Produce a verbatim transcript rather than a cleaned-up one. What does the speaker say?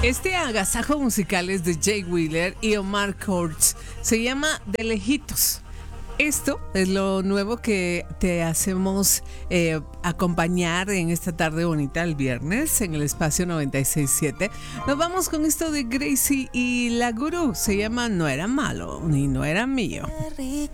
Este agasajo musical es de Jay Wheeler y Omar Courtz. Se llama De Lejitos. Esto es lo nuevo que te hacemos eh, acompañar en esta tarde bonita el viernes en el espacio noventa y seis punto siete. Nos vamos con esto de Gracie y la Gurú. Se llama No era malo ni no era mío. Qué rico